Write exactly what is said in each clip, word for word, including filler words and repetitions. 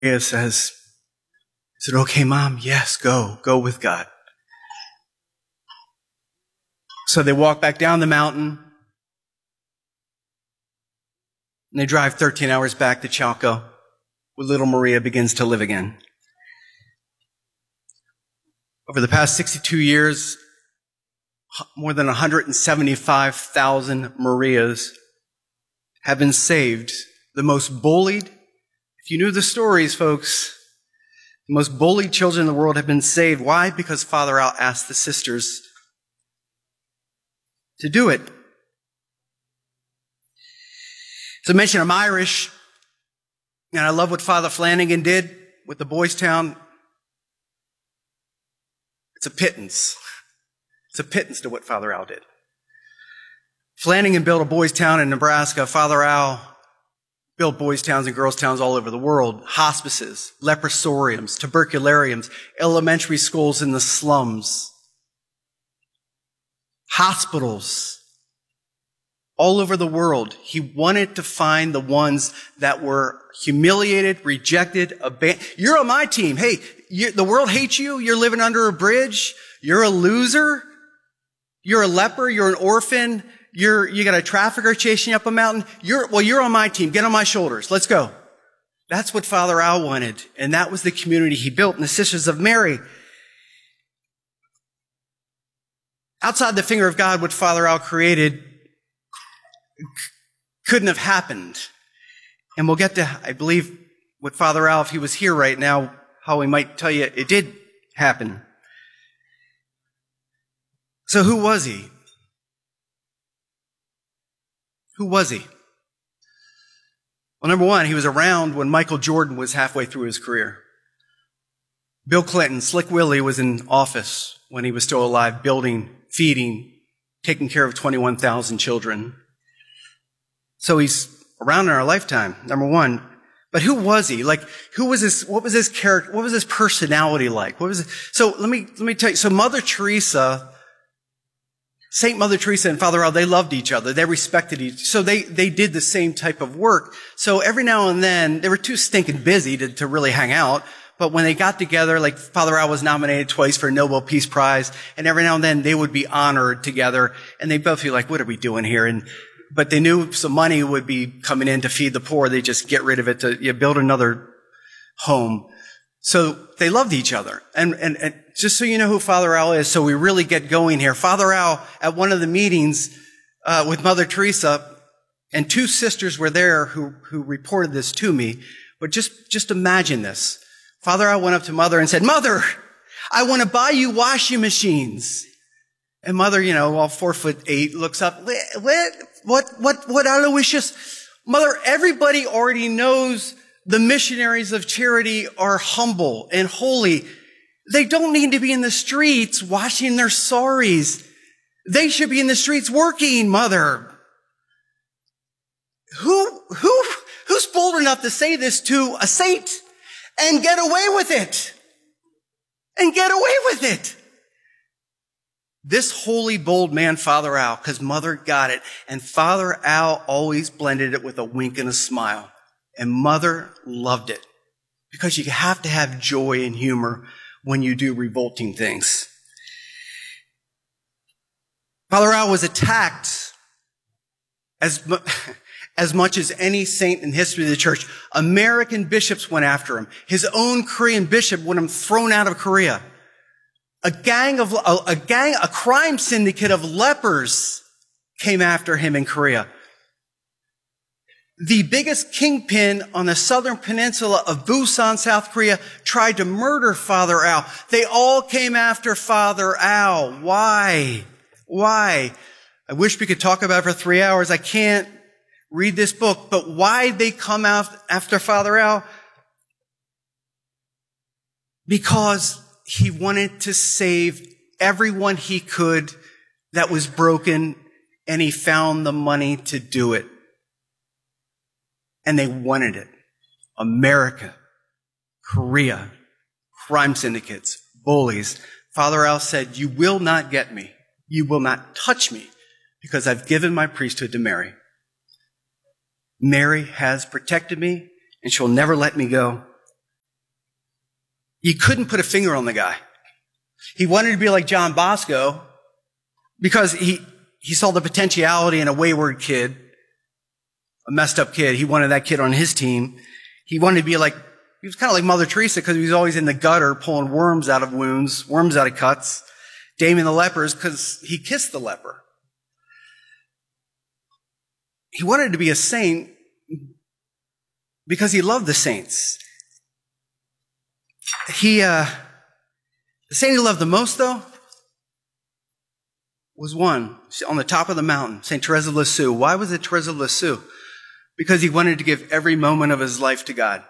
says, is it okay, Mom? Yes, go. Go with God. So they walk back down the mountain, and they drive thirteen hours back to Chalco, where little Maria begins to live again. Over the past sixty-two years, more than one hundred seventy-five thousand Marias have been saved. The most bullied, if you knew the stories, folks, the most bullied children in the world have been saved. Why? Because Father Al asked the sisters to do it. As I mentioned, I'm Irish, and I love what Father Flanagan did with the Boys Town. It's a pittance. It's a pittance to what Father Al did. Flanagan built a boys' town in Nebraska. Father Al built boys' towns and girls' towns all over the world. Hospices, leprosariums, tuberculariums, elementary schools in the slums, hospitals, all over the world. He wanted to find the ones that were humiliated, rejected, abandoned. You're on my team. Hey, you, the world hates you. You're living under a bridge. You're a loser. You're a leper. You're an orphan. You're, you got a trafficker chasing you up a mountain. You're, well, you're on my team. Get on my shoulders. Let's go. That's what Father Al wanted. And that was the community he built in the Sisters of Mary. Outside the finger of God, what Father Al created couldn't have happened. And we'll get to, I believe, what Father Al, if he was here right now, how he might tell you it did happen. So who was he? Who was he? Well, number one, he was around when Michael Jordan was halfway through his career. Bill Clinton, Slick Willie, was in office when he was still alive, building, feeding, taking care of twenty-one thousand children. So he's around in our lifetime, number one. But who was he? Like, who was his, what was his character, what was his personality like? What was it? So let me, let me tell you, so Mother Teresa, Saint Mother Teresa and Father Al, they loved each other. They respected each other. So they, they did the same type of work. So every now and then, they were too stinking busy to, to really hang out. But when they got together, like Father Al was nominated twice for a Nobel Peace Prize, and every now and then they would be honored together, and they'd both be like, what are we doing here? And, but they knew some money would be coming in to feed the poor. They just get rid of it to you know, build another home. So they loved each other. And, and, and just so you know who Father Al is, so we really get going here. Father Al, at one of the meetings uh, with Mother Teresa, and two sisters were there who, who reported this to me, but just, just imagine this. Father Al went up to Mother and said, Mother, I want to buy you washing machines. And Mother, you know, all four foot eight, looks up. What, what, what, what Aloysius? Mother, everybody already knows the missionaries of charity are humble and holy. They don't need to be in the streets washing their saris. They should be in the streets working, Mother. Who, who, who's bold enough to say this to a saint and get away with it? And get away with it. This holy, bold man, Father Al, because Mother got it. And Father Al always blended it with a wink and a smile. And Mother loved it. Because you have to have joy and humor when you do revolting things. Father Al was attacked as, as much as any saint in history of the church. American bishops went after him. His own Korean bishop wanted him thrown out of Korea. A gang of, a, a gang, a crime syndicate of lepers came after him in Korea. The biggest kingpin on the southern peninsula of Busan, South Korea, tried to murder Father Al. They all came after Father Al. Why? Why? I wish we could talk about it for three hours. I can't read this book, but why'd they come out after Father Al? Because he wanted to save everyone he could that was broken, and he found the money to do it. And they wanted it. America, Korea, crime syndicates, bullies. Father Al said, you will not get me. You will not touch me because I've given my priesthood to Mary. Mary has protected me and she'll never let me go. You couldn't put a finger on the guy. He wanted to be like John Bosco because he, he saw the potentiality in a wayward kid, a messed up kid. He wanted that kid on his team. He wanted to be like, he was kind of like Mother Teresa because he was always in the gutter pulling worms out of wounds, worms out of cuts. Damien the leper is because he kissed the leper. He wanted to be a saint because he loved the saints. He, uh, the saint he loved the most, though, was one on the top of the mountain, Saint Therese of Lisieux. Why was it Therese of Lisieux? Because he wanted to give every moment of his life to God.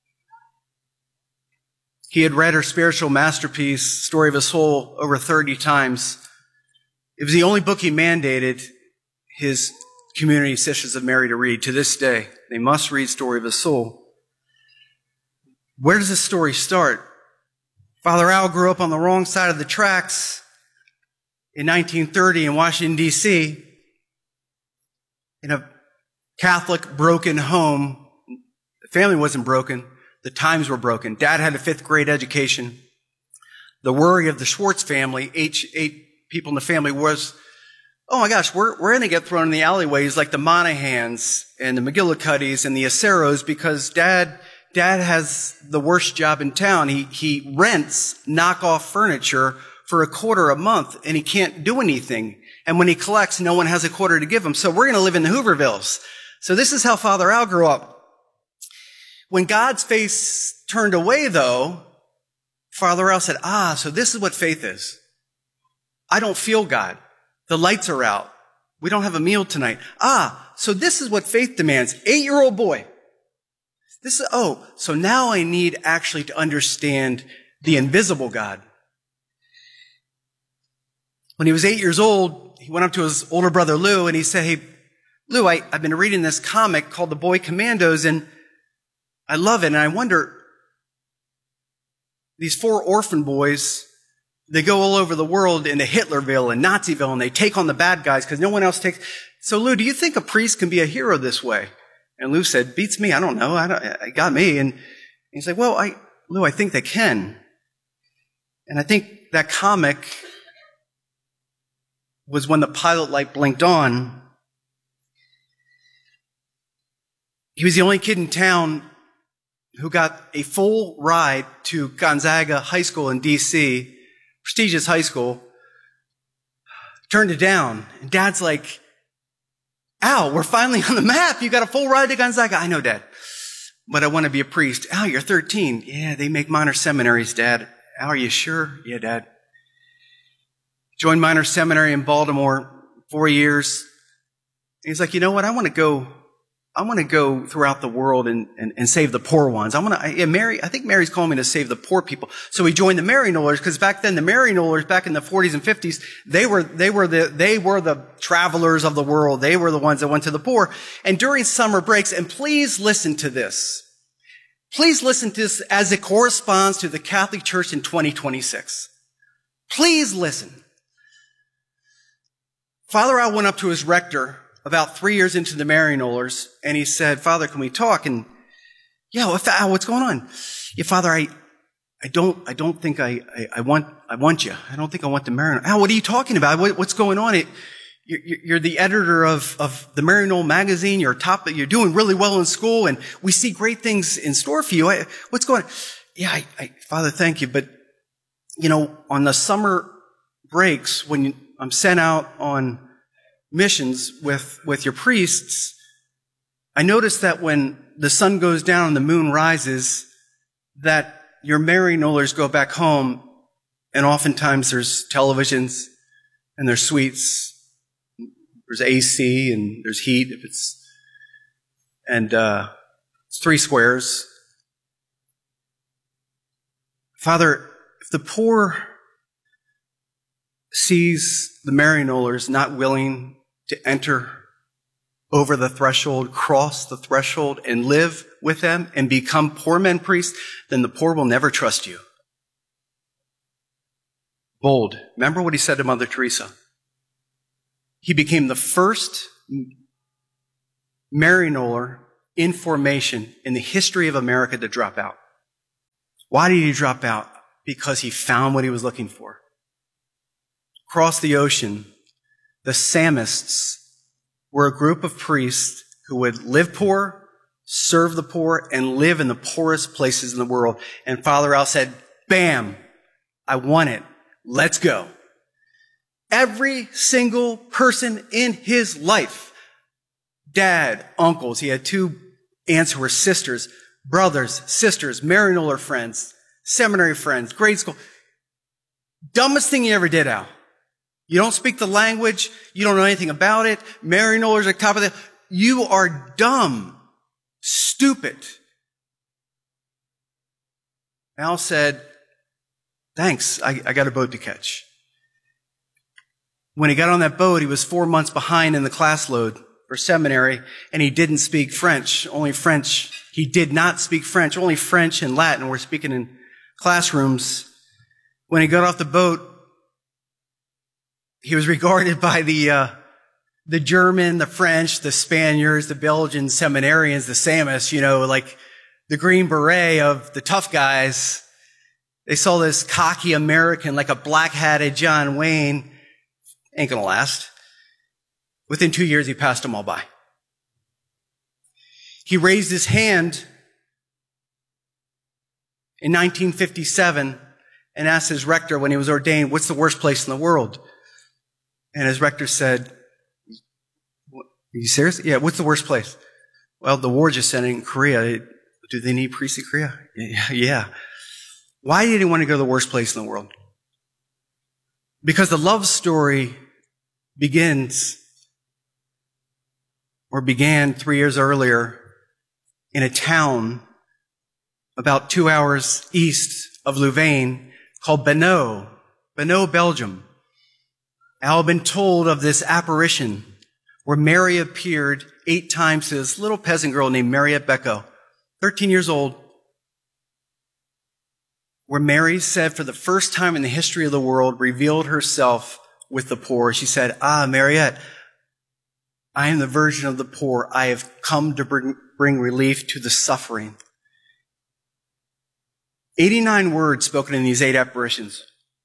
He had read her spiritual masterpiece, Story of a Soul, over thirty times. It was the only book he mandated his community Sisters of Mary to read. To this day, they must read Story of a Soul. Where does this story start? Father Al grew up on the wrong side of the tracks in nineteen thirty in Washington, D C, in a Catholic broken home. The family wasn't broken. The times were broken. Dad had a fifth grade education. The worry of the Schwartz family, eight, eight people in the family, was, oh my gosh, we're, we're going to get thrown in the alleyways like the Monahans and the McGillicuddies and the Aceros because dad, dad has the worst job in town. He, he rents knockoff furniture for a quarter a month and he can't do anything. And when he collects, no one has a quarter to give him. So we're going to live in the Hoovervilles. So this is how Father Al grew up. When God's face turned away, though, Father Al said, ah, so this is what faith is. I don't feel God. The lights are out. We don't have a meal tonight. Ah, so this is what faith demands. Eight-year-old boy. This is, oh, so now I need actually to understand the invisible God. When he was eight years old, he went up to his older brother Lou and he said, hey, Lou, I, I've been reading this comic called The Boy Commandos and I love it. And I wonder, these four orphan boys, they go all over the world into Hitlerville and Naziville and they take on the bad guys because no one else takes. So Lou, do you think a priest can be a hero this way? And Lou said, beats me. I don't know. I don't, it got me. And he's like, well, I, Lou, I think they can. And I think that comic was when the pilot light blinked on. He was the only kid in town who got a full ride to Gonzaga High School in D C, prestigious high school, turned it down. And Dad's like, Al, we're finally on the map. You got a full ride to Gonzaga. I know, Dad, but I want to be a priest. Al, you're thirteen. Yeah, they make minor seminaries, Dad. Al, are you sure? Yeah, Dad. Joined minor seminary in Baltimore, four years. He's like, you know what? I want to go I want to go throughout the world and, and, and save the poor ones. I want to, yeah, Mary, I think Mary's calling me to save the poor people. So he joined the Maryknollers because back then the Maryknollers, back in the forties and fifties, they were, they were the, they were the travelers of the world. They were the ones that went to the poor. And during summer breaks, and please listen to this. Please listen to this as it corresponds to the Catholic Church in twenty twenty-six. Please listen. Father Al went up to his rector about three years into the Maryknollers, and he said, Father, can we talk? And, yeah, what's going on? Yeah, Father, I, I don't, I don't think I, I, I want, I want you. I don't think I want the Maryknoll. Al, what are you talking about? What, what's going on? It, you're, you're the editor of, of the Maryknoll magazine. You're top, you're doing really well in school, and we see great things in store for you. I, what's going on? Yeah, I, I, Father, thank you. But, you know, on the summer breaks, when I'm sent out on missions with, with your priests, I noticed that when the sun goes down and the moon rises, that your Maryknollers go back home, and oftentimes there's televisions and there's suites, there's A C and there's heat if it's, and uh, it's three squares. Father, if the poor sees the Maryknollers not willing to enter over the threshold, cross the threshold, and live with them and become poor men priests, then the poor will never trust you. Bold. Remember what he said to Mother Teresa. He became the first Maryknoller in formation in the history of America to drop out. Why did he drop out? Because he found what he was looking for. Across the ocean, the Samists were a group of priests who would live poor, serve the poor, and live in the poorest places in the world. And Father Al said, bam, I want it. Let's go. Every single person in his life, dad, uncles, he had two aunts who were sisters, brothers, sisters, Maryknoller friends, seminary friends, grade school. Dumbest thing you ever did, Al. You don't speak the language. You don't know anything about it. Maryknoller's at the top of the... You are dumb. Stupid. Al said, thanks, I, I got a boat to catch. When he got on that boat, he was four months behind in the class load for seminary, and he didn't speak French, only French. He did not speak French, only French and Latin were speaking in classrooms. When he got off the boat, he was regarded by the uh, the German, the French, the Spaniards, the Belgian seminarians, the Samists, you know, like the Green Beret of the tough guys. They saw this cocky American, like a black-hatted John Wayne. Ain't gonna last. Within two years, he passed them all by. He raised his hand in nineteen fifty-seven and asked his rector when he was ordained, what's the worst place in the world? And his rector said, are you serious? Yeah, what's the worst place? Well, the war just ended in Korea. Do they need priests in Korea? Yeah, yeah. Why did he want to go to the worst place in the world? Because the love story begins, or began three years earlier in a town about two hours east of Louvain called Beno, Beno, Belgium. Al had been told of this apparition where Mary appeared eight times to this little peasant girl named Mariette Becco, thirteen years old, where Mary said for the first time in the history of the world, revealed herself with the poor. She said, ah, Mariette, I am the virgin of the poor. I have come to bring, bring relief to the suffering. eighty-nine words spoken in these eight apparitions.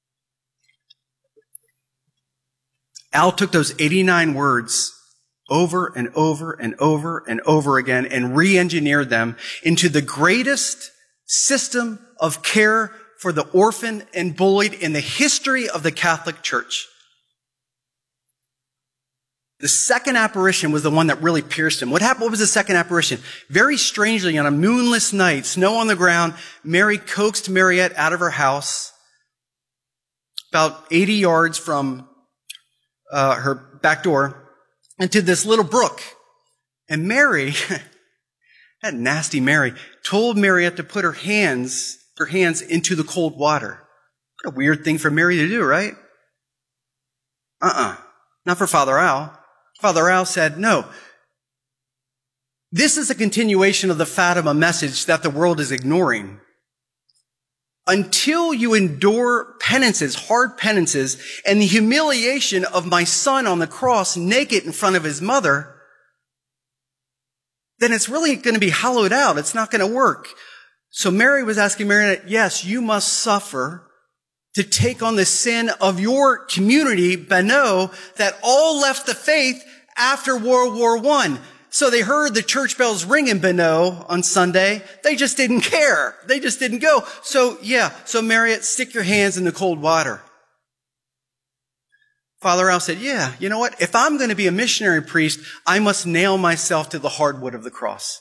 Al took those eighty-nine words over and over and over and over again and re-engineered them into the greatest system of care for the orphan and bullied in the history of the Catholic Church. The second apparition was the one that really pierced him. What happened? What was the second apparition? Very strangely, on a moonless night, snow on the ground, Mary coaxed Mariette out of her house about eighty yards from uh, her back door into this little brook. And Mary, that nasty Mary, told Mariette to put her hands, her hands into the cold water. What a weird thing for Mary to do, right? Uh-uh. Not for Father Al. Father Al said, no. This is a continuation of the Fatima message that the world is ignoring. Until you endure penances, hard penances, and the humiliation of my son on the cross naked in front of his mother, then it's really going to be hollowed out. It's not going to work. So Mary was asking Mary, yes, you must suffer to take on the sin of your community, Beno, that all left the faith after World War One. So they heard the church bells ring in Beno on Sunday. They just didn't care. They just didn't go. So yeah, so Mariette, stick your hands in the cold water. Father Al said, yeah, you know what? If I'm going to be a missionary priest, I must nail myself to the hardwood of the cross.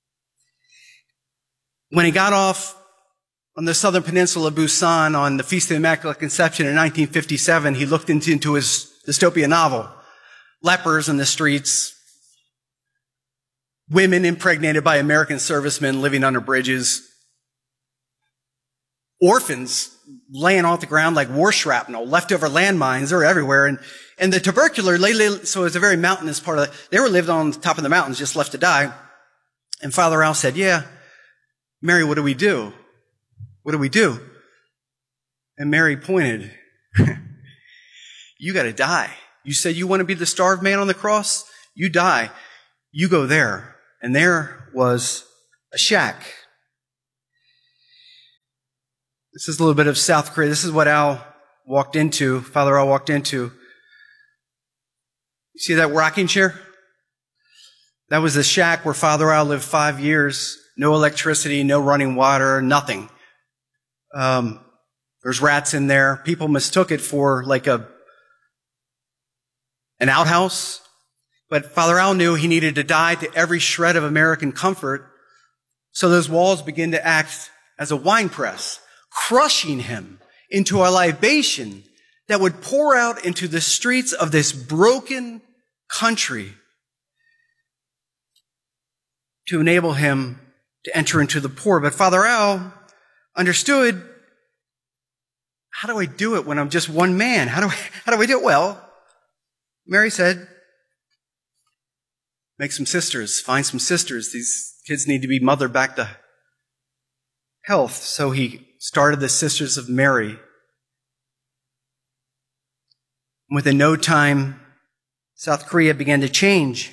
When he got off on the southern peninsula of Busan on the Feast of the Immaculate Conception in nineteen fifty-seven, he looked into, into his dystopia novel. Lepers in the streets, women impregnated by American servicemen living under bridges, orphans laying off the ground like war shrapnel, leftover landmines, they're everywhere. And, and the tubercular, so it's a very mountainous part of it. They were lived on the top of the mountains, just left to die. And Father Al said, yeah, Mary, what do we do? What do we do? And Mary pointed, you got to die. You said you want to be the starved man on the cross? You die. You go there. And there was a shack. This is a little bit of South Korea. This is what Al walked into, Father Al walked into. You see that rocking chair? That was the shack where Father Al lived five years. No electricity, no running water, nothing. Um, there's rats in there. People mistook it for like a an outhouse. But Father Al knew he needed to die to every shred of American comfort. So those walls began to act as a wine press, crushing him into a libation that would pour out into the streets of this broken country to enable him to enter into the poor. But Father Al understood, how do I do it when I'm just one man? How do I, how do I do it? Well, Mary said, make some sisters, find some sisters. These kids need to be mothered back to health. So he started the Sisters of Mary. Within no time, South Korea began to change.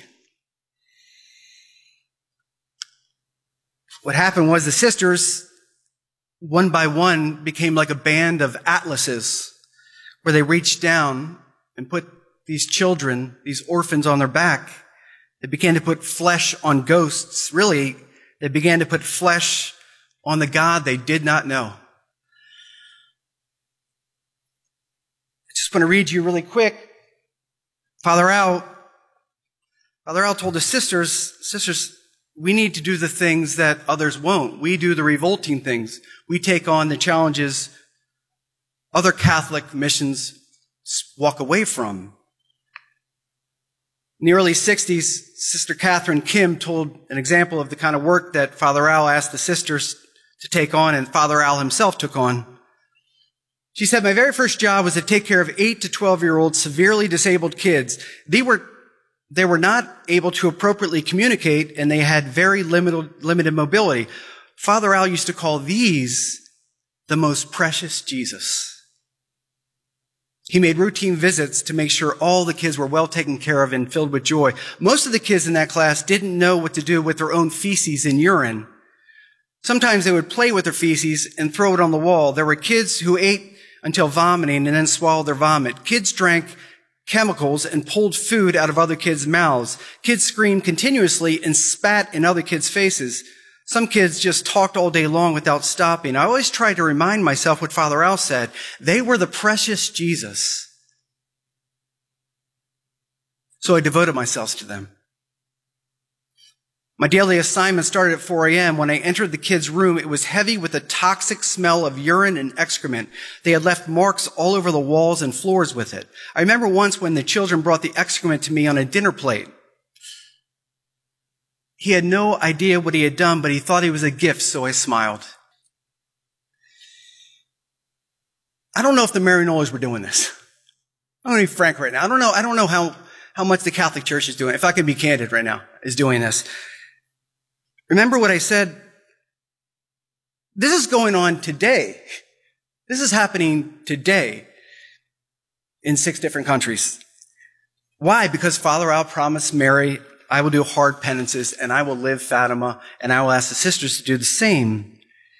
What happened was the sisters, one by one, became like a band of atlases, where they reached down and put these children, these orphans, on their back. They began to put flesh on ghosts. Really, they began to put flesh on the God they did not know. I just want to read you really quick. Father Al, Father Al told his sisters, sisters, we need to do the things that others won't. We do the revolting things. We take on the challenges other Catholic missions walk away from. In the early sixties, Sister Catherine Kim told an example of the kind of work that Father Al asked the sisters to take on, and Father Al himself took on. She said, my very first job was to take care of eight to twelve-year-old severely disabled kids. They were, they were not able to appropriately communicate, and they had very limited, limited mobility. Father Al used to call these the most precious Jesus. He made routine visits to make sure all the kids were well taken care of and filled with joy. Most of the kids in that class didn't know what to do with their own feces and urine. Sometimes they would play with their feces and throw it on the wall. There were kids who ate until vomiting and then swallowed their vomit. Kids drank chemicals and pulled food out of other kids' mouths. Kids screamed continuously and spat in other kids' faces. Some kids just talked all day long without stopping. I always tried to remind myself what Father Al said. They were the precious Jesus. So I devoted myself to them. My daily assignment started at four a.m. When I entered the kids' room, it was heavy with a toxic smell of urine and excrement. They had left marks all over the walls and floors with it. I remember once when the children brought the excrement to me on a dinner plate. He had no idea what he had done, but he thought he was a gift, so I smiled. I don't know if the Marianolas were doing this. I'm going to be frank right now. I don't know. I don't know how, how much the Catholic Church is doing, if I can be candid right now, is doing this. Remember what I said? This is going on today. This is happening today in six different countries. Why? Because Father Al promised Mary, I will do hard penances, and I will live Fatima, and I will ask the sisters to do the same.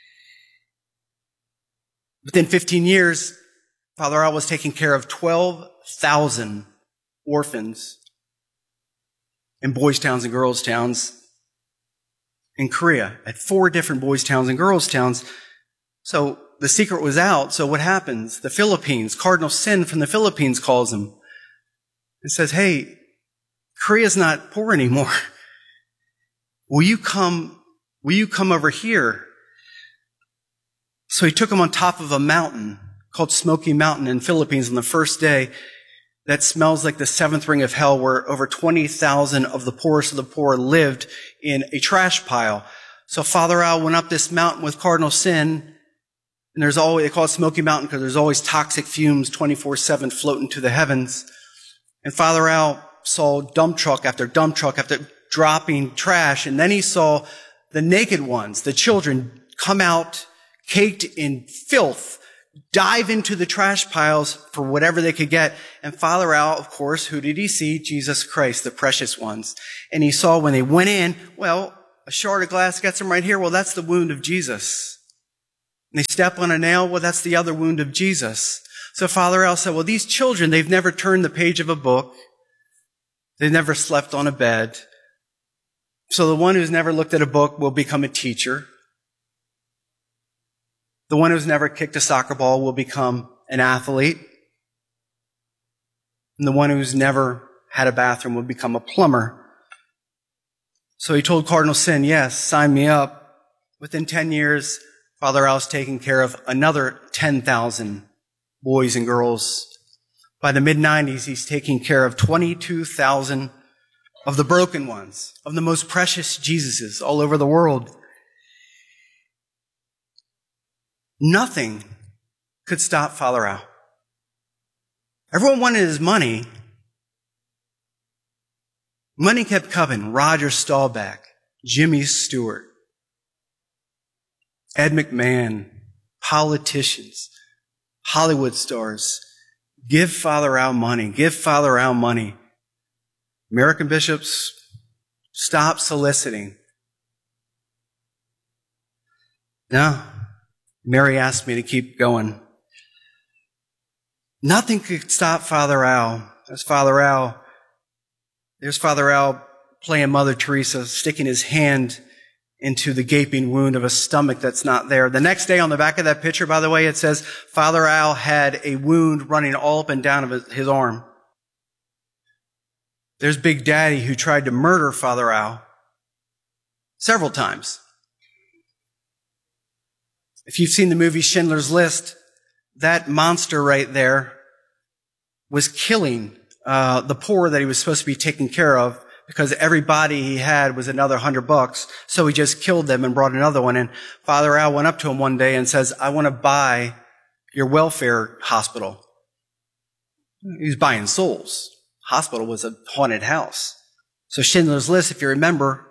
Within fifteen years, Father Al was taking care of twelve thousand orphans in boys' towns and girls' towns in Korea, at four different boys' towns and girls' towns. So the secret was out. So what happens? The Philippines, Cardinal Sin from the Philippines calls him and says, hey, Korea's not poor anymore. Will you come, will you come over here? So he took him on top of a mountain called Smoky Mountain in the Philippines on the first day. That smells like the seventh ring of hell, where over twenty thousand of the poorest of the poor lived in a trash pile. So Father Al went up this mountain with Cardinal Sin, and there's always, they call it Smoky Mountain because there's always toxic fumes twenty-four seven floating to the heavens. And Father Al saw dump truck after dump truck after dropping trash, and then he saw the naked ones, the children, come out caked in filth, dive into the trash piles for whatever they could get. And Father Al, of course, who did he see? Jesus Christ, the precious ones. And he saw when they went in, well, a shard of glass gets them right here. Well, that's the wound of Jesus. And they step on a nail. Well, that's the other wound of Jesus. So Father Al said, well, these children, they've never turned the page of a book. They've never slept on a bed. So the one who's never looked at a book will become a teacher. The one who's never kicked a soccer ball will become an athlete. And the one who's never had a bathroom will become a plumber. So he told Cardinal Sin, yes, sign me up. Within ten years, Father Al's taking care of another ten thousand boys and girls. By the mid nineties, he's taking care of twenty-two thousand of the broken ones, of the most precious Jesuses all over the world. Nothing could stop Father Al. Everyone wanted his money. Money kept coming. Roger Staubach, Jimmy Stewart, Ed McMahon, politicians, Hollywood stars. Give Father Al money. Give Father Al money. American bishops, stop soliciting. No. Mary asked me to keep going. Nothing could stop Father Al. There's Father Al. There's Father Al playing Mother Teresa, sticking his hand into the gaping wound of a stomach that's not there. The next day on the back of that picture, by the way, it says Father Al had a wound running all up and down of his, his arm. There's Big Daddy who tried to murder Father Al several times. If you've seen the movie Schindler's List, that monster right there was killing uh, the poor that he was supposed to be taking care of because every body he had was another hundred bucks. So he just killed them and brought another one in. Father Al went up to him one day and says, I want to buy your welfare hospital. He was buying souls. Hospital was a haunted house. So Schindler's List, if you remember,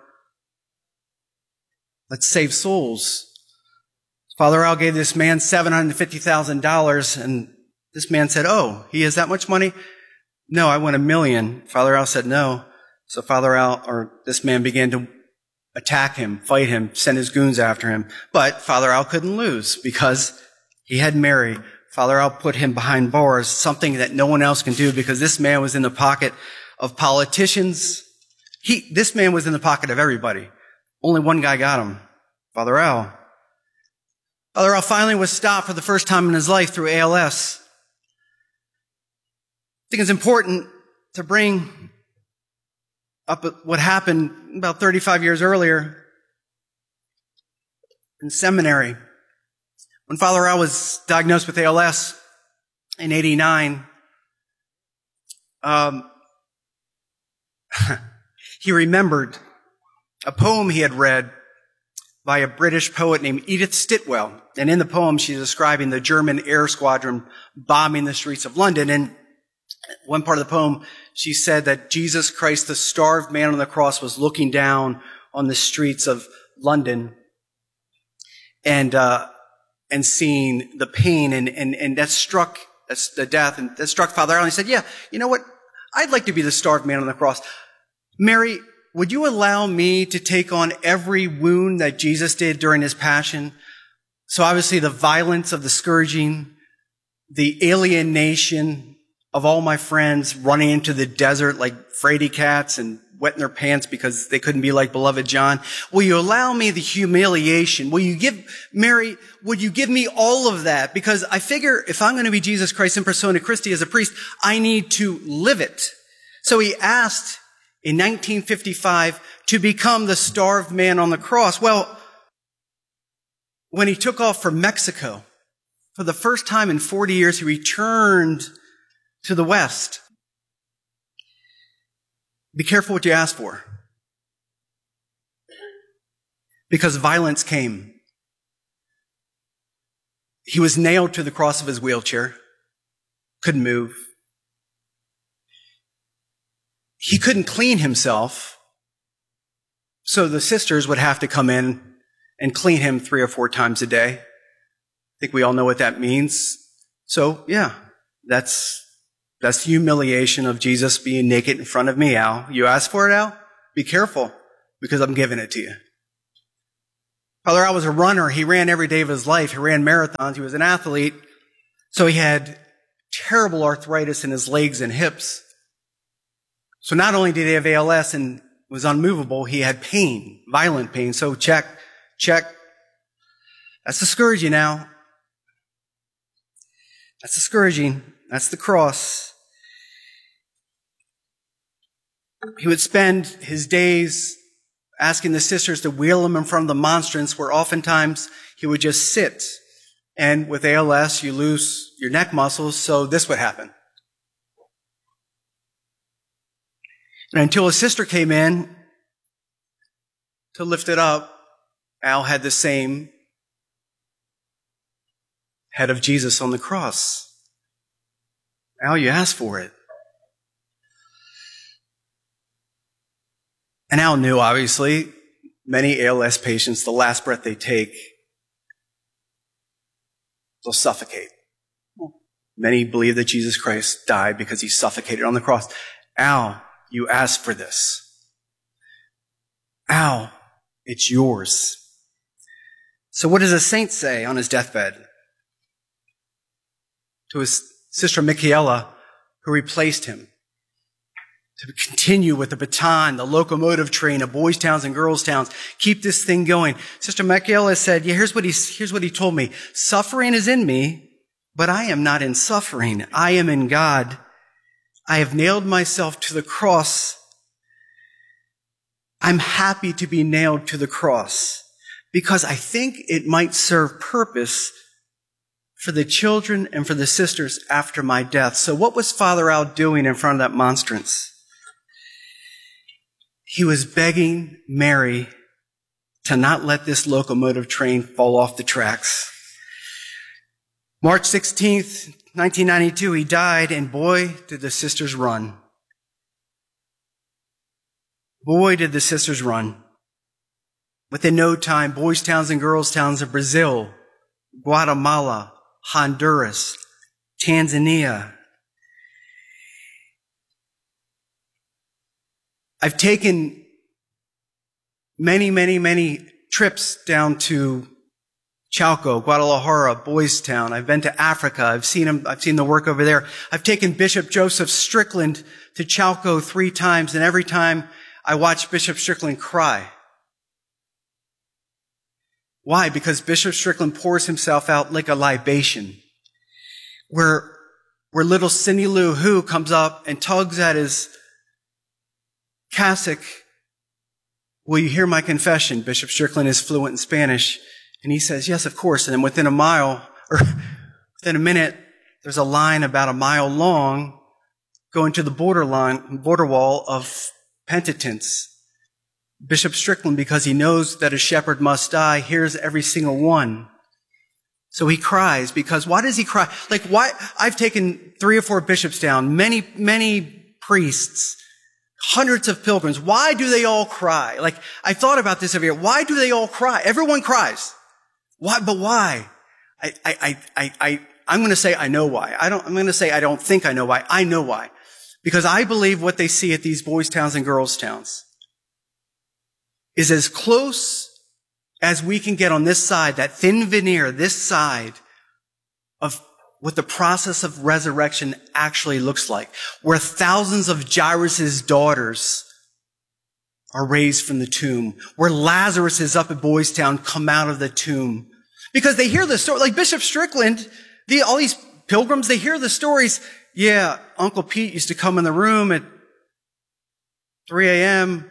let's save souls. Father Al gave this man seven hundred fifty thousand dollars, and this man said, oh, he has that much money? No, I want a million. Father Al said no. So Father Al, or this man began to attack him, fight him, send his goons after him. But Father Al couldn't lose because he had Mary. Father Al put him behind bars, something that no one else can do because this man was in the pocket of politicians. He, this man was in the pocket of everybody. Only one guy got him, Father Al. Father Al finally was stopped for the first time in his life through A L S. I think it's important to bring up what happened about thirty-five years earlier in seminary. When Father Al was diagnosed with A L S in eighty-nine, um, he remembered a poem he had read by a British poet named Edith Sitwell. And in the poem, she's describing the German air squadron bombing the streets of London. And one part of the poem, she said that Jesus Christ, the starved man on the cross, was looking down on the streets of London and uh, and seeing the pain. And, and, and that struck, that's the death, and that struck Father Al. And he said, yeah, you know what? I'd like to be the starved man on the cross. Mary, would you allow me to take on every wound that Jesus did during his passion? So obviously the violence of the scourging, the alienation of all my friends running into the desert like fraidy cats and wetting their pants because they couldn't be like beloved John. Will you allow me the humiliation? Will you give, Mary, would you give me all of that? Because I figure if I'm going to be Jesus Christ in persona Christi as a priest, I need to live it. So he asked in nineteen fifty-five to become the starved man on the cross. Well, when he took off for Mexico, for the first time in forty years, he returned to the West. Be careful what you ask for. Because violence came. He was nailed to the cross of his wheelchair. Couldn't move. He couldn't clean himself. So the sisters would have to come in and clean him three or four times a day. I think we all know what that means. So, yeah, that's that's the humiliation of Jesus being naked in front of me, Al. You ask for it, Al? Be careful, because I'm giving it to you. Father Al was a runner. He ran every day of his life. He ran marathons. He was an athlete. So he had terrible arthritis in his legs and hips. So not only did he have A L S and was unmovable, he had pain, violent pain. So check, check. That's discouraging now. That's discouraging. That's the cross. He would spend his days asking the sisters to wheel him in front of the monstrance, where oftentimes he would just sit. And with A L S, you lose your neck muscles, so this would happen. And until a sister came in to lift it up, Al had the same head of Jesus on the cross. Al, you asked for it. And Al knew, obviously, many A L S patients, the last breath they take, they'll suffocate. Many believe that Jesus Christ died because he suffocated on the cross. Al, you asked for this. Al, it's yours. So what does a saint say on his deathbed? To his sister Michaela, who replaced him, to continue with the baton, the locomotive train of boys' towns and girls' towns. Keep this thing going. Sister Michaela said, yeah, here's what he, here's what he told me. Suffering is in me, but I am not in suffering. I am in God. I have nailed myself to the cross. I'm happy to be nailed to the cross because I think it might serve purpose for the children and for the sisters after my death. So what was Father Al doing in front of that monstrance? He was begging Mary to not let this locomotive train fall off the tracks. March sixteenth, nineteen ninety-two, he died, and boy, did the sisters run. Boy, did the sisters run. Within no time, boys' towns and girls' towns of Brazil, Guatemala, Honduras, Tanzania. I've taken many, many, many trips down to Chalco, Guadalajara, Boys Town. I've been to Africa. I've seen him, I've seen the work over there. I've taken Bishop Joseph Strickland to Chalco three times, and every time I watch Bishop Strickland cry. Why? Because Bishop Strickland pours himself out like a libation. Where, where little Cindy Lou Who comes up and tugs at his cassock. Will you hear my confession? Bishop Strickland is fluent in Spanish. And he says, yes, of course. And then within a mile, or within a minute, there's a line about a mile long going to the borderline, border wall of penitence. Bishop Strickland, because he knows that a shepherd must die, hears every single one. So he cries, because why does he cry? Like, why? I've taken three or four bishops down, many, many priests, hundreds of pilgrims. Why do they all cry? Like, I thought about this every year. Why do they all cry? Everyone cries. Why? But why? I, I, I, I, I'm going to say I know why. I don't, I'm going to say I don't think I know why. I know why. Because I believe what they see at these boys' towns and girls' towns is as close as we can get on this side, that thin veneer, this side of what the process of resurrection actually looks like, where thousands of Jairus' daughters are raised from the tomb, where Lazarus is up at Boys Town, come out of the tomb. Because they hear the story, like Bishop Strickland, the, all these pilgrims, they hear the stories. Yeah, Uncle Pete used to come in the room at three a.m.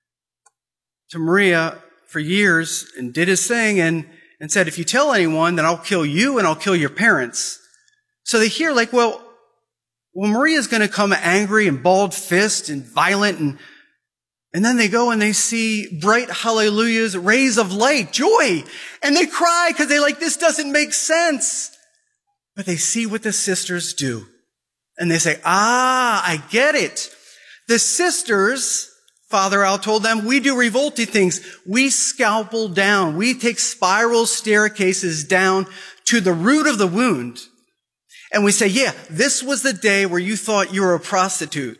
to Maria for years and did his thing and, and said, if you tell anyone, then I'll kill you and I'll kill your parents. So they hear like, well, well, Maria's going to come angry and bald-faced and violent, and and then they go and they see bright hallelujahs, rays of light, joy, and they cry because they like, this doesn't make sense. But they see what the sisters do, and they say, ah, I get it. The sisters, Father Al told them, we do revolty things. We scalpel down. We take spiral staircases down to the root of the wound. And we say, yeah, this was the day where you thought you were a prostitute.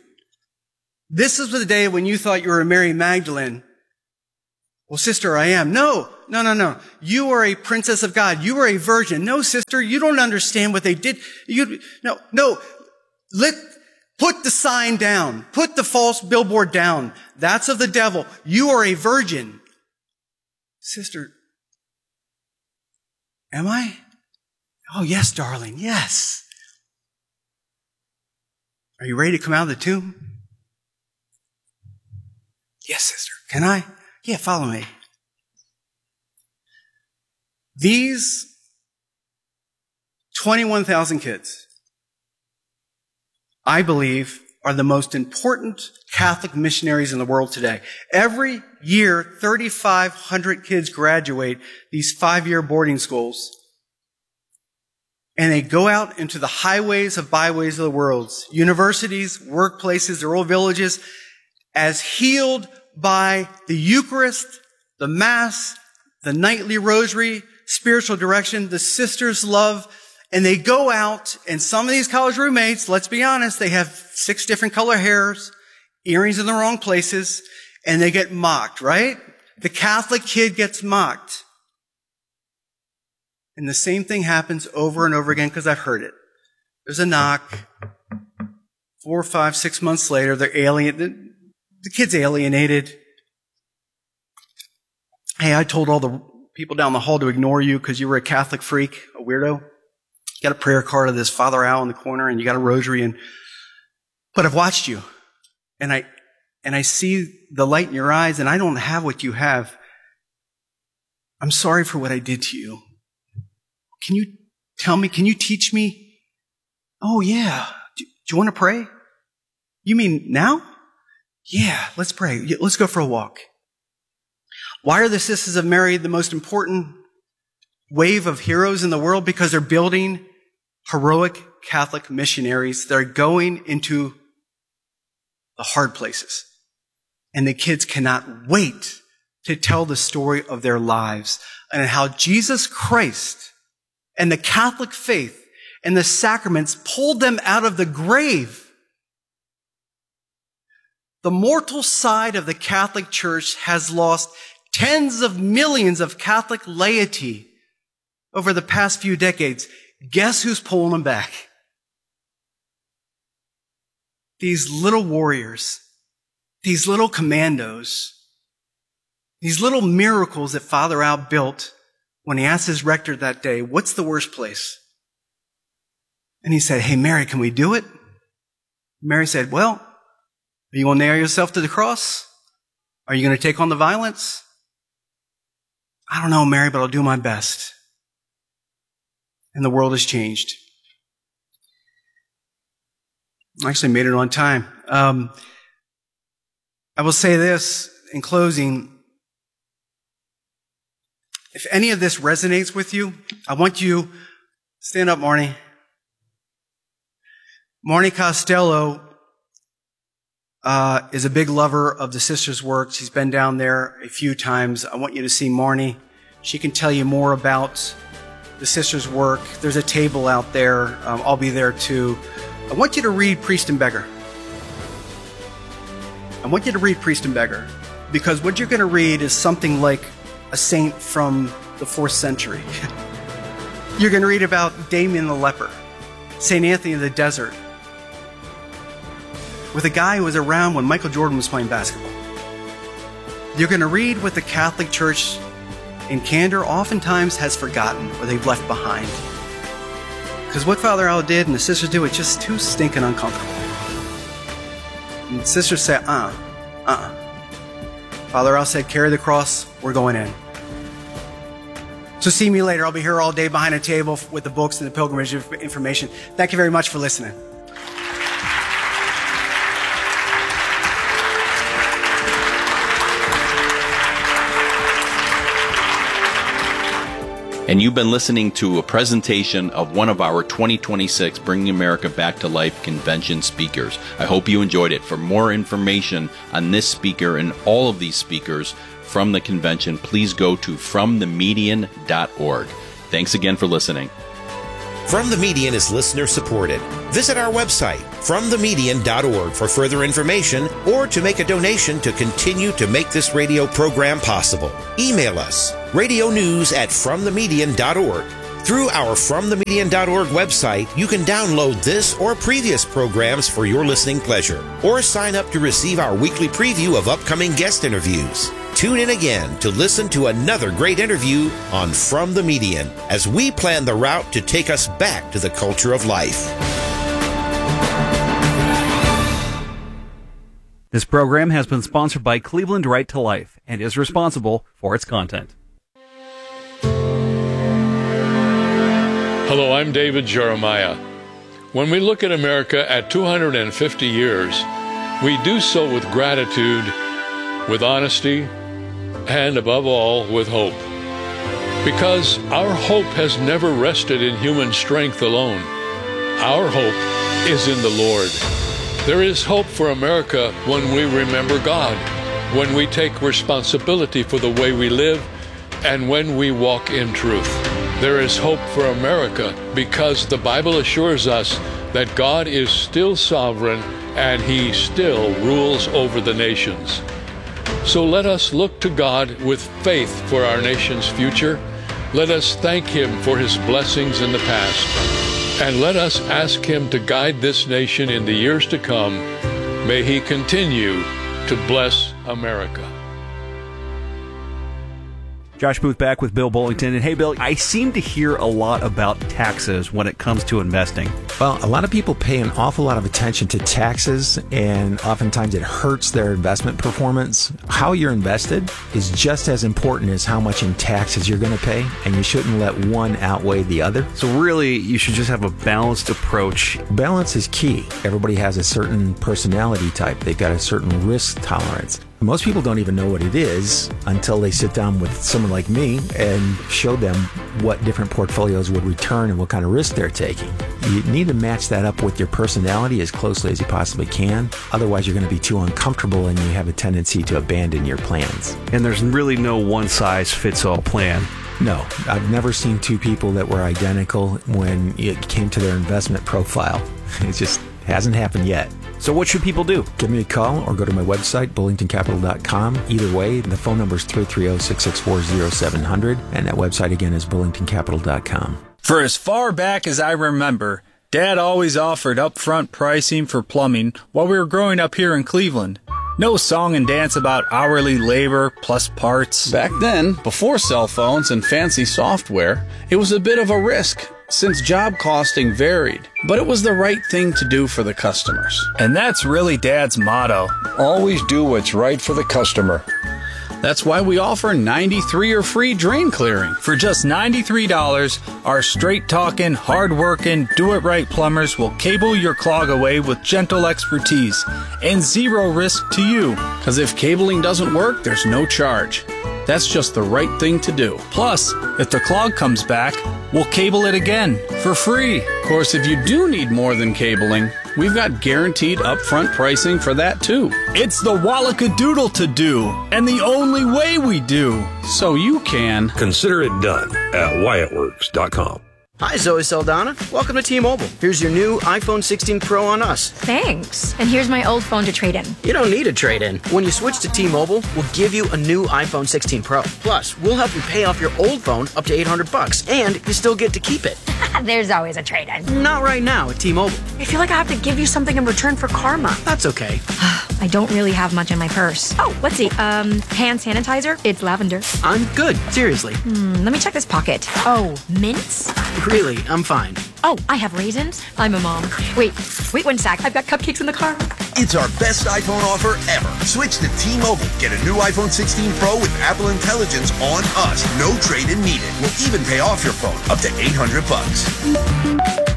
This is the day when you thought you were a Mary Magdalene. Well, sister, I am. No, no, no, no. You are a princess of God. You are a virgin. No, sister, you don't understand what they did. You, no, no. Let, put the sign down. Put the false billboard down. That's of the devil. You are a virgin. Sister, am I? Oh, yes, darling. Yes. Are you ready to come out of the tomb? Yes, sister. Can I? Yeah, follow me. These twenty-one thousand kids, I believe, are the most important Catholic missionaries in the world today. Every year, thirty-five hundred kids graduate these five-year boarding schools, and they go out into the highways of byways of the world, universities, workplaces, their old villages, as healed by the Eucharist, the Mass, the nightly rosary, spiritual direction, the sisters' love, and they go out, and some of these college roommates, let's be honest, they have six different color hairs, earrings in the wrong places, and they get mocked, right? The Catholic kid gets mocked. And the same thing happens over and over again because I've heard it. There's a knock. Four, five, six months later, they're alien. The, the kid's alienated. Hey, I told all the people down the hall to ignore you because you were a Catholic freak, a weirdo. You got a prayer card of this Father Al in the corner, and you got a rosary, and but I've watched you, and I and I see the light in your eyes, and I don't have what you have. I'm sorry for what I did to you. Can you tell me? Can you teach me? Oh yeah. Do, do you want to pray? You mean now? Yeah. Let's pray. Let's go for a walk. Why are the Sisters of Mary the most important wave of heroes in the world? Because they're building heroic Catholic missionaries. They're going into the hard places. And the kids cannot wait to tell the story of their lives and how Jesus Christ and the Catholic faith and the sacraments pulled them out of the grave. The mortal side of the Catholic Church has lost tens of millions of Catholic laity over the past few decades. Guess who's pulling them back? These little warriors, these little commandos, these little miracles that Father Al built when he asked his rector that day, what's the worst place? And he said, hey, Mary, can we do it? Mary said, well, are you going to nail yourself to the cross? Are you going to take on the violence? I don't know, Mary, but I'll do my best. And the world has changed. I actually made it on time. Um, I will say this in closing. If any of this resonates with you, I want you, stand up, Marnie. Marnie Costello uh, is a big lover of the sisters' work. She's been down there a few times. I want you to see Marnie. She can tell you more about the sisters' work. There's a table out there. Um, I'll be there too. I want you to read Priest and Beggar. I want you to read Priest and Beggar, because what you're going to read is something like a saint from the fourth century. You're going to read about Damien the leper, Saint Anthony of the desert, with a guy who was around when Michael Jordan was playing basketball. You're going to read what the Catholic Church in candor oftentimes has forgotten or they've left behind. Because what Father Al did and the sisters do, it's just too stinking uncomfortable. And the sisters say, uh-uh, uh-uh. Father Al said, carry the cross, we're going in. So see me later. I'll be here all day behind a table with the books and the pilgrimage information. Thank you very much for listening. And you've been listening to a presentation of one of our twenty twenty-six Bringing America Back to Life convention speakers. I hope you enjoyed it. For more information on this speaker and all of these speakers from the convention, please go to from the median dot org. Thanks again for listening. From the Median is listener supported. Visit our website, from the median dot org, for further information or to make a donation to continue to make this radio program possible. Email us, radio news at from the median dot org. Through our from the median dot org website, you can download this or previous programs for your listening pleasure, or sign up to receive our weekly preview of upcoming guest interviews. Tune in again to listen to another great interview on From the Median as we plan the route to take us back to the culture of life. This program has been sponsored by Cleveland Right to Life and is responsible for its content. Hello, I'm David Jeremiah. When we look at America at two hundred fifty years, we do so with gratitude, with honesty, and above all, with hope. Because our hope has never rested in human strength alone. Our hope is in the Lord. There is hope for America when we remember God, when we take responsibility for the way we live, and when we walk in truth. There is hope for America because the Bible assures us that God is still sovereign and He still rules over the nations. So let us look to God with faith for our nation's future. Let us thank Him for His blessings in the past. And let us ask Him to guide this nation in the years to come. May He continue to bless America. Josh Booth back with Bill Bullington. And hey, Bill, I seem to hear a lot about taxes when it comes to investing. Well, a lot of people pay an awful lot of attention to taxes, and oftentimes it hurts their investment performance. How you're invested is just as important as how much in taxes you're going to pay, and you shouldn't let one outweigh the other. So really, you should just have a balanced approach. Balance is key. Everybody has a certain personality type. They've got a certain risk tolerance. Most people don't even know what it is until they sit down with someone like me and show them what different portfolios would return and what kind of risk they're taking. You need to match that up with your personality as closely as you possibly can. Otherwise, you're going to be too uncomfortable and you have a tendency to abandon your plans. And there's really no one-size-fits-all plan. No, I've never seen two people that were identical when it came to their investment profile. It just hasn't happened yet. So what should people do? Give me a call or go to my website, bullington capital dot com. Either way, the phone number is three three zero, six six four, zero seven zero zero, and that website again is bullington capital dot com. For as far back as I remember, Dad always offered upfront pricing for plumbing while we were growing up here in Cleveland. No song and dance about hourly labor plus parts. Back then, before cell phones and fancy software, it was a bit of a risk, since job costing varied. But it was the right thing to do for the customers. And that's really Dad's motto. Always do what's right for the customer. That's why we offer ninety-three or free drain clearing. For just ninety-three dollars, our straight-talking, hard-working, do-it-right plumbers will cable your clog away with gentle expertise and zero risk to you. Because if cabling doesn't work, there's no charge. That's just the right thing to do. Plus, if the clog comes back, we'll cable it again for free. Of course, if you do need more than cabling, we've got guaranteed upfront pricing for that too. It's the Wallackadoodle to do, and the only way we do. So you can consider it done at Wyatt Works dot com. Hi, Zoe Saldana. Welcome to T-Mobile. Here's your new iPhone sixteen Pro on us. Thanks. And here's my old phone to trade in. You don't need a trade-in. When you switch to T-Mobile, we'll give you a new iPhone sixteen Pro. Plus, we'll help you pay off your old phone up to eight hundred bucks, and you still get to keep it. There's always a trade-in. Not right now at T-Mobile. I feel like I have to give you something in return for karma. That's okay. I don't really have much in my purse. Oh, let's see. Um, hand sanitizer. It's lavender. I'm good. Seriously. Hmm, let me check this pocket. Oh, mints? Really, I'm fine. Oh, I have raisins. I'm a mom. Wait, wait one sec. I've got cupcakes in the car. It's our best iPhone offer ever. Switch to T-Mobile. Get a new iPhone sixteen Pro with Apple Intelligence on us. No trade-in needed. We'll even pay off your phone up to eight hundred bucks.